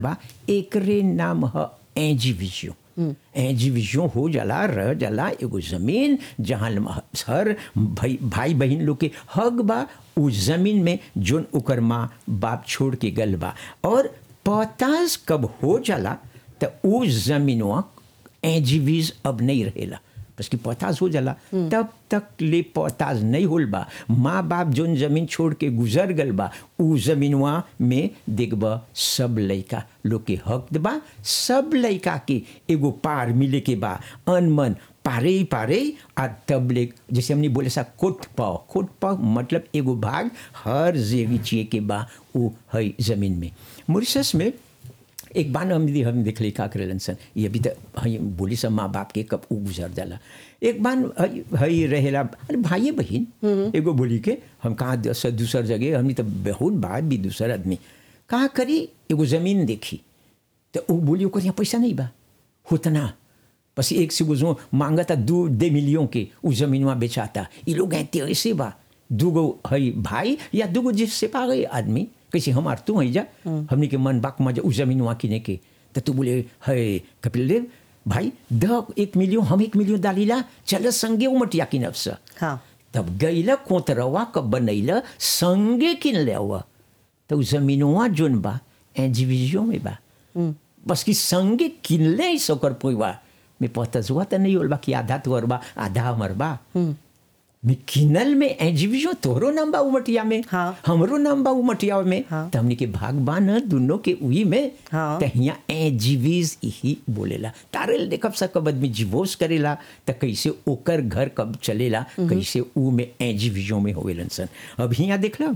बा एकरे नाम ह इंडिविजुअल इंडिविजुअल हो जाला रह जाला एगो जमीन जहाँ हर भाई बहन लोग के हक बा उस जमीन में जोन ओकर माँ बाप छोड़ के गल बा और पोताज कब हो जाला तो उस जमीनवा इंडिविज अब नहीं रहेला बस कि पोताज हो जाला तब तक ले पोताज नहीं होल बा माँ बाप जोन जमीन छोड़ के गुजर गल बा उ जमीनवा में देखबा सब लड़का लोग के हक बा सब लड़का के एगो पार मिले के बा अनमन पारे आ तब ले जैसे हमने बोले सा कोट पाव मतलब एगो भाग हर जेवी चाहिए के बा उ है जमीन में। मॉरिशस में एक बार हम देख ले का करेलन सन ये अभी तक हम बोली सब माँ बाप के कब उ गुजर जाला एक बार हई रहेला अरे भाई बहन एगो बोली के हम कहाँ दूसर जगह हमने तो बहुत बार भी दूसर आदमी कहाँ करी एगो जमीन देखी तो वो बोली ओकर यहाँ पैसा नहीं बा उतना बस एक से गुजो मांगा था 2 मिलियन के उस जमीनवा बेचाता ये लोग ऐसे ऐसे बा दूगो हई भाई या दूगो जिससे पा गए आदमी कैसे हमार तू है जा हमने के मन बाक मजा उस जमीन वहाँ किने के तो तू बोले है कपिल देव भाई 1 मिलियन हम 1 मिलियन डालीला चल संगे उमटिया किन अवसर हाँ तब गईला कोतरवा कब बनैला संगे किन ले हुआ तो जमीनवा जोन बा इंडिविजुअल में बा बस कि संगे किन ले सोकर पोइवा में पता जुआ तो नहीं होल बा कि आधा तोर बा आधा हमर बा में किनल में इंडिविजुअल तोरो नाम बा उमटिया में हाँ। हमरो नाम बा उमटिया में हाँ। तो हमने के भाग बा न दोनों के उही में हाँ। तो हिया इंडिविज ही बोलेला तारेल देखब सा कब आदमी डिवोर्स करेला तो कैसे ओकर घर कब चलेला कैसे ऊ में इंडिविजुअल में होवेलन सन अब हिया देखला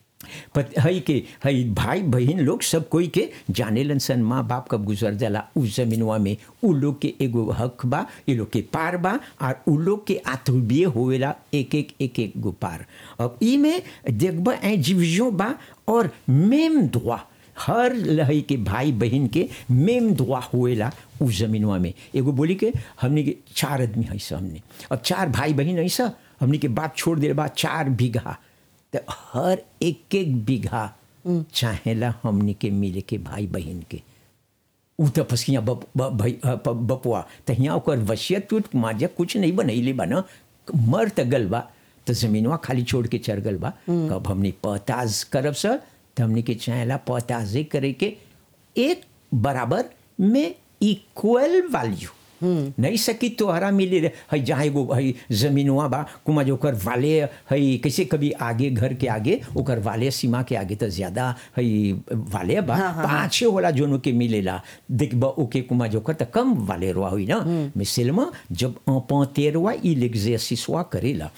हई के हई भाई बहन लोग सब कोई के जानेलन सन माँ बाप कब गुजर जाला उस जमीनवा में उ लोग के एगो हक बा ये लोग के पार बा और उ लोग के आतुबिये होवेला एक गो पार। अब ई में देखबा इंडिविजुअल बा और मेम दुआ हर लहई के भाई बहन के मेम दुआ होएला उस जमीनवा में एगो बोली के हमने के 4 आदमी है हमने अब 4 भाई बहन ऐसा हमने के बाप छोड़ दे बा 4 बीघा तो हर एक बीघा चाहेला हमने के मिले के भाई बहन के उ तो फसिया बपुआ तो यहाँ ओकर वसियत टूट माजा कुछ नहीं बनैले बा न मर त गल बा तो जमीनवा खाली छोड़ के चढ़ गल बा कब हमने पताज करब सर तो हमने के चाहेला पताजे करे के एक बराबर में इक्वल वैल्यू नहीं सकी तोहरा मिले है जहाँ एगो है जमीनवा बा कुमा जो ओकर वाले है कैसे कभी आगे घर के आगे ओकर वाले सीमा के आगे तो ज्यादा है वाले बा पाँचे होला जोनो के मिलेला देखबा ओके कुमा जो ओकर तो कम वाले रुआ हुई ना मिसलमा जब पंतेरवा ई l'exercice करेला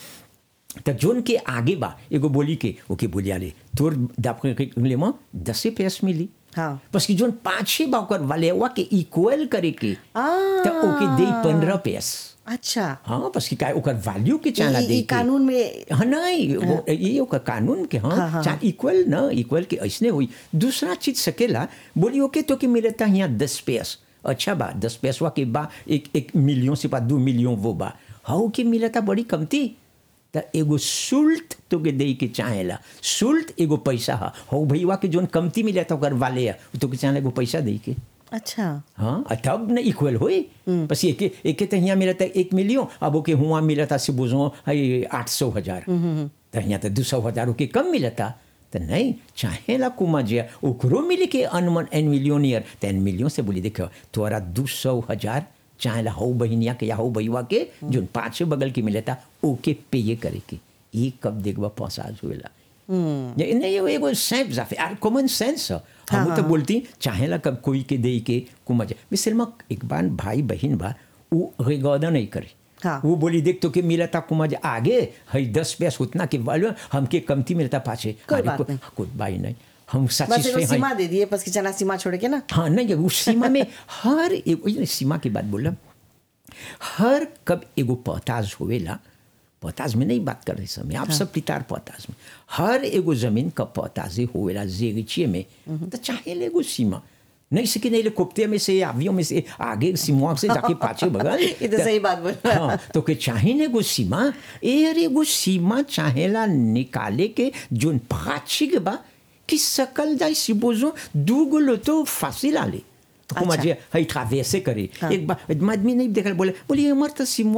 तो जोन के आगे बा एगो बोली के ओके बोलिया ले तोर दापरे लेमा 10 पैस मिली हाँ बस कि जोन 5 बा ओकर वाले वा के इक्वल करे के तो ओके दे 15 पैस अच्छा हाँ बस कि का ओकर वैल्यू के चाला दे कानून में हाँ नहीं वो ये ओकर कानून के हाँ चाहे इक्वल ना इक्वल के ऐसने हुई दूसरा चीज सकेला बोली ओके तो के मिलता यहाँ 10 पैस अच्छा बा 10 पैसवा के बा 1 मिलियन से बा 2 मिलियन वो बा हाँ के मिलता बड़ी कमती तो एगो शुल्क तो के दे के चाहेला शुल्क एगो पैसा है हो भैया के जोन कमती मिले तो कर वाले है तो के चाहे एगो पैसा दे के अच्छा हाँ तब न इक्वल होई बस एक तो यहाँ मिला था 1 मिलियन अब ओके हुआ मिला था से बोझो 800,000 तो यहाँ तो 200,000 के कम मिला था तो नहीं चाहेला कुमा जे ओकरो मिले के अनमन एन मिलियनियर तो एन मिलियन से बोली देखो तोरा 200,000 चाहेला हो बहनिया के या हो भैया के जो 5 बगल के मिले था ओके पे करे के ये कब देखबा पसाज हुएला नहीं ये एगो सेंस जाफे यार कॉमन सेंस हम तो बोलती चाहेला कब कोई के दे के कुमज मिसलमा एक बार भाई बहन बा वो रिगौदा नहीं करे वो बोली देख तो के मिला था कुमज आगे है 10 पैस उतना के वाले हमके कमती मिलता पाछे कोई भाई नहीं हम बस सीमा दे दिए बस कि चला सीमा छोड़ के ना हाँ नहीं उस सीमा में हर सीमा की बात बोला हर कब एगो पताज होवेला पताज में नहीं बात कर रहे समय आप सब पितार पताज में हर एगो जमीन का पताजे होवेला जेगिचिए में तो चाहे एगो सीमा नहीं सके नहीं कोप्ते में से आवियों में से आगे सीमा से जाके पाछे बगल ये तो सही बात बोल हाँ तो के चाहे ने एगो सीमा एगो सीमा चाहेला निकाले के जोन पाछी के बा कि सकल जाए सिपोजो दू गो लोतो फासिल आले अच्छा। मुझे हई ट्रावेसे करे हाँ। एक बार आदमी नहीं देखल बोले बोले हमार तो